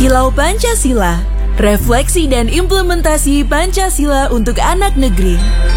Kilau Pancasila, refleksi dan implementasi Pancasila untuk anak negeri.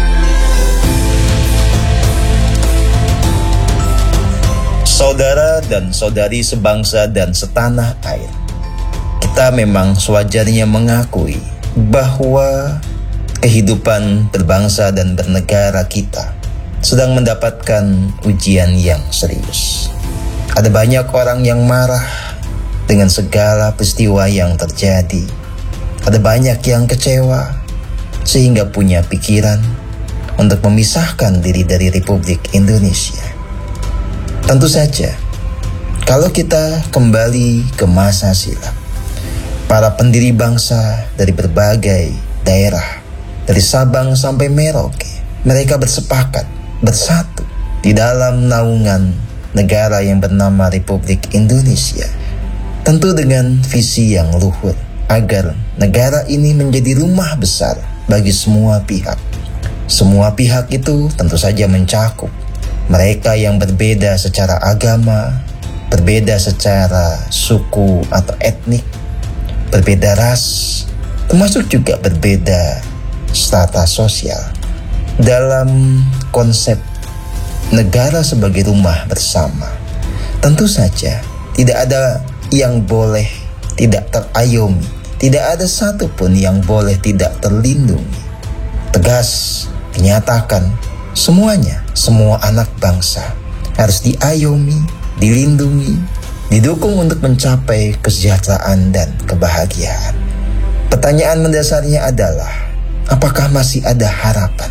Saudara dan saudari sebangsa dan setanah air, kita memang sewajarnya mengakui bahwa kehidupan berbangsa dan bernegara kita sedang mendapatkan ujian yang serius. Ada banyak orang yang marah dengan segala peristiwa yang terjadi. Ada banyak yang kecewa sehingga punya pikiran untuk memisahkan diri dari Republik Indonesia. Tentu saja, kalau kita kembali ke masa silam, para pendiri bangsa dari berbagai daerah, dari Sabang sampai Merauke, mereka bersepakat, bersatu di dalam naungan negara yang bernama Republik Indonesia. Tentu dengan visi yang luhur, agar negara ini menjadi rumah besar bagi semua pihak. Semua pihak itu tentu saja mencakup mereka yang berbeda secara agama, berbeda secara suku atau etnik, berbeda ras, termasuk juga berbeda strata sosial. Dalam konsep negara sebagai rumah bersama, tentu saja tidak ada yang boleh tidak terayomi, tidak ada satupun yang boleh tidak terlindungi. Tegas dinyatakan, semuanya, semua anak bangsa harus diayomi, dilindungi, didukung untuk mencapai kesejahteraan dan kebahagiaan. Pertanyaan mendasarnya adalah, apakah masih ada harapan?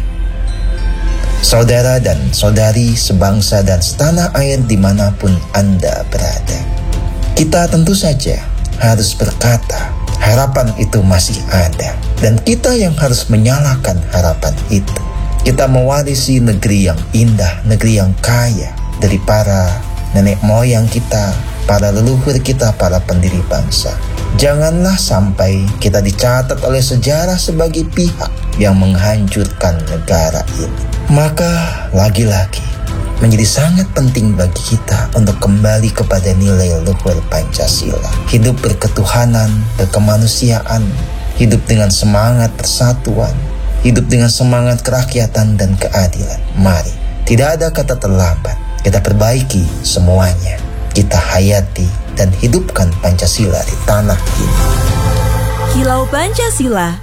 Saudara dan saudari sebangsa dan setanah air dimanapun Anda berada, kita tentu saja harus berkata, harapan itu masih ada. Dan kita yang harus menyalakan harapan itu. Kita mewarisi negeri yang indah, negeri yang kaya dari para nenek moyang kita, para leluhur kita, para pendiri bangsa. Janganlah sampai kita dicatat oleh sejarah sebagai pihak yang menghancurkan negara ini. Maka lagi-lagi menjadi sangat penting bagi kita untuk kembali kepada nilai luhur Pancasila. Hidup berketuhanan, berkemanusiaan, hidup dengan semangat persatuan, hidup dengan semangat kerakyatan dan keadilan. Mari, tidak ada kata terlambat. Kita perbaiki semuanya. Kita hayati dan hidupkan Pancasila di tanah ini. Kilau Pancasila.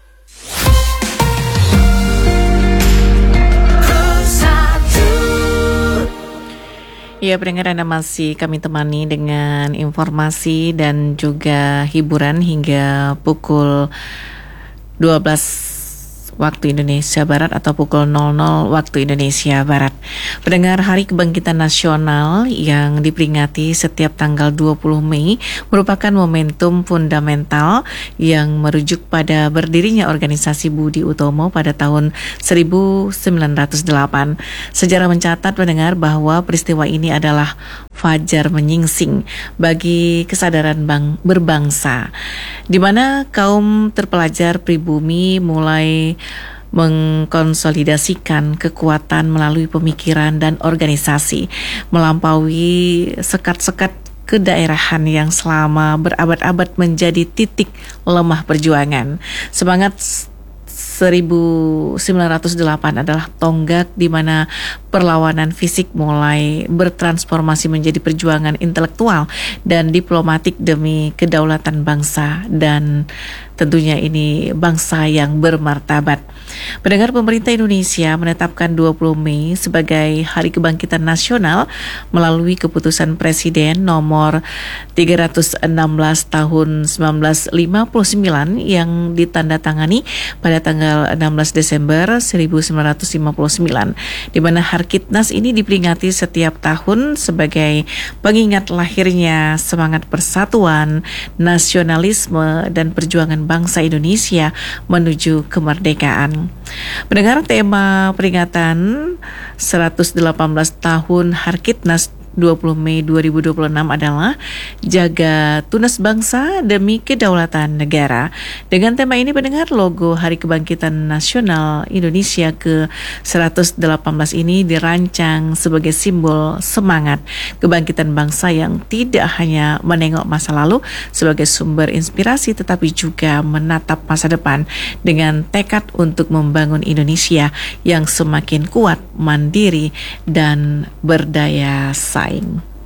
Ya, pendengar, Anda masih kami temani dengan informasi dan juga hiburan hingga pukul 12 waktu Indonesia Barat atau pukul 00 waktu Indonesia Barat. Pendengar, Hari Kebangkitan Nasional yang diperingati setiap tanggal 20 Mei merupakan momentum fundamental yang merujuk pada berdirinya organisasi Budi Utomo pada tahun 1908. Sejarah mencatat, pendengar, bahwa peristiwa ini adalah fajar menyingsing bagi kesadaran berbangsa, di mana kaum terpelajar pribumi mulai mengkonsolidasikan kekuatan melalui pemikiran dan organisasi, melampaui sekat-sekat kedaerahan yang selama berabad-abad menjadi titik lemah perjuangan. Semangat 1908 adalah tonggak di mana perlawanan fisik mulai bertransformasi menjadi perjuangan intelektual dan diplomatik demi kedaulatan bangsa dan tentunya ini bangsa yang bermartabat. Pendengar, pemerintah Indonesia menetapkan 20 Mei sebagai Hari Kebangkitan Nasional melalui keputusan Presiden nomor 316 tahun 1959 yang ditandatangani pada tanggal 16 Desember 1959, di mana Harkitnas ini diperingati setiap tahun sebagai pengingat lahirnya semangat persatuan, nasionalisme, dan perjuangan bangsa Indonesia menuju kemerdekaan. Mendengar tema peringatan 118 tahun Harkitnas 20 Mei 2026 adalah Jaga Tunas Bangsa Demi Kedaulatan Negara. Dengan tema ini pendengar, logo Hari Kebangkitan Nasional Indonesia ke-118 ini dirancang sebagai simbol semangat kebangkitan bangsa yang tidak hanya menengok masa lalu sebagai sumber inspirasi, tetapi juga menatap masa depan dengan tekad untuk membangun Indonesia yang semakin kuat, mandiri, dan berdaya saing.